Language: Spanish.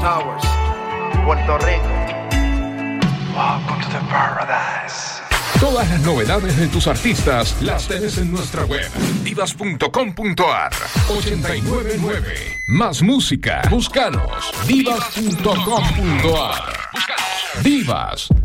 Towers, Puerto Rico. Welcome to the paradise. Todas las novedades de tus artistas las tenés en nuestra web divas.com.ar 899. Más música, búscanos divas.com.ar. Divas,